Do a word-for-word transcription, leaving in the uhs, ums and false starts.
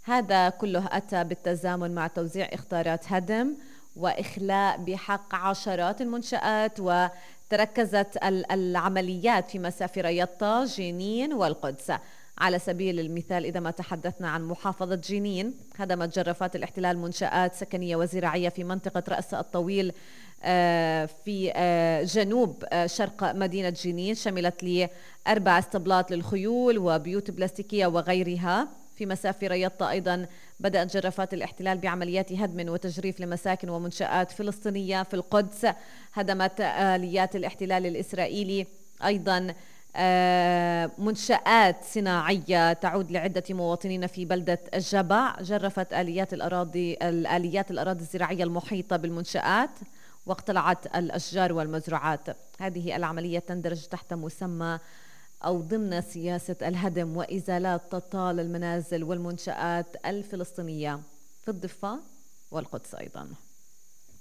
هذا كله أتى بالتزامن مع توزيع إخطارات هدم وإخلاء بحق عشرات المنشآت، وتركزت العمليات في مسافر يطا، جنين والقدس. على سبيل المثال إذا ما تحدثنا عن محافظة جنين، هدمت جرافات الاحتلال منشآت سكنية وزراعية في منطقة رأس الطويل في جنوب شرق مدينة جنين، شملت لي أربع اسطبلات للخيول وبيوت بلاستيكية وغيرها. في مسافر يطا أيضا بدأت جرافات الاحتلال بعمليات هدم وتجريف لمساكن ومنشآت فلسطينية في القدس. هدمت آليات الاحتلال الإسرائيلي أيضا منشآت صناعية تعود لعدة مواطنين في بلدة الجبع. جرفت آليات الأراضي الآليات الأراضي الزراعية المحيطة بالمنشآت واقتلعت الأشجار والمزروعات. هذه العملية تندرج تحت مسمى أو ضمن سياسة الهدم وإزالات تطال المنازل والمنشآت الفلسطينية في الضفة والقدس أيضاً.